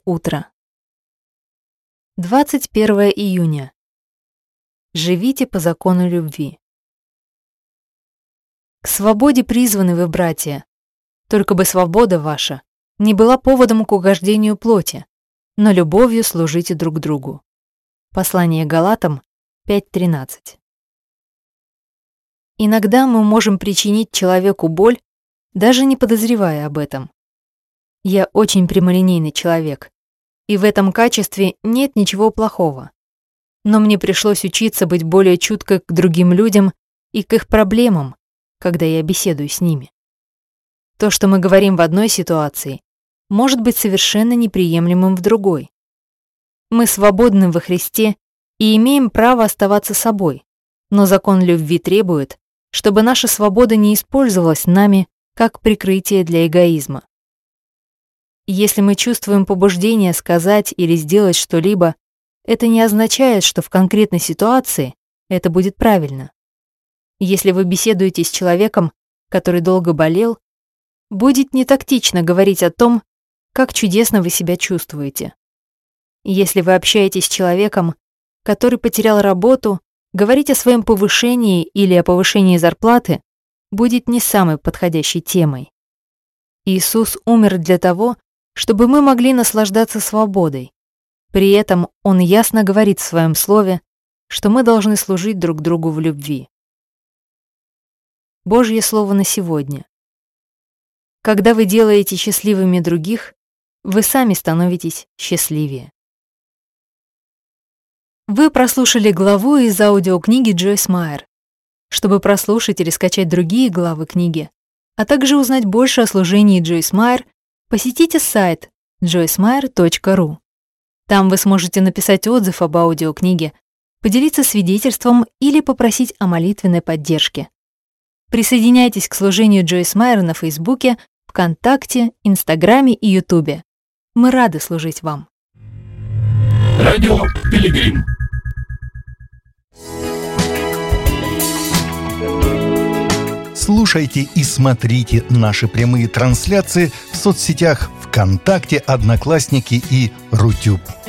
утро. 21 июня. Живите по закону любви. К свободе призваны вы, братья, только бы свобода ваша не была поводом к угождению плоти, но любовью служите друг другу. Послание Галатам 5:13. Иногда мы можем причинить человеку боль, даже не подозревая об этом. Я очень прямолинейный человек, и в этом качестве нет ничего плохого. Но мне пришлось учиться быть более чуткой к другим людям и к их проблемам, когда я беседую с ними. То, что мы говорим в одной ситуации, может быть совершенно неприемлемым в другой. Мы свободны во Христе и имеем право оставаться собой, но закон любви требует, чтобы наша свобода не использовалась нами как прикрытие для эгоизма. Если мы чувствуем побуждение сказать или сделать что-либо, это не означает, что в конкретной ситуации это будет правильно. Если вы беседуете с человеком, который долго болел, будет нетактично говорить о том, как чудесно вы себя чувствуете. Если вы общаетесь с человеком, который потерял работу, говорить о своем повышении или о повышении зарплаты будет не самой подходящей темой. Иисус умер для того, чтобы мы могли наслаждаться свободой. При этом Он ясно говорит в Своем Слове, что мы должны служить друг другу в любви. Божье Слово на сегодня. Когда вы делаете счастливыми других, вы сами становитесь счастливее. Вы прослушали главу из аудиокниги Джойс Майер. Чтобы прослушать или скачать другие главы книги, а также узнать больше о служении Джойс Майер, посетите сайт joycemeyer.ru. Там вы сможете написать отзыв об аудиокниге, поделиться свидетельством или попросить о молитвенной поддержке. Присоединяйтесь к служению Джойс Майер на Фейсбуке, ВКонтакте, Инстаграме и Ютубе. Мы рады служить вам. Радио Пилигрим. Слушайте и смотрите наши прямые трансляции в соцсетях ВКонтакте, Одноклассники и Рутюб.